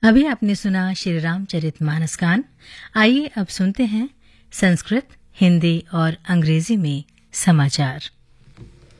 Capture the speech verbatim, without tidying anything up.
अभी आपने सुना श्री रामचरितमानस गान। आइए अब सुनते हैं संस्कृत, हिंदी और अंग्रेजी में समाचार।